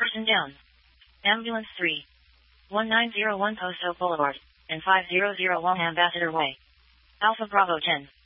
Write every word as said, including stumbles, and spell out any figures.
Person down. Ambulance three. one nine zero one Post Oak Boulevard, and five hundred Long Ambassador Way. Alpha Bravo ten.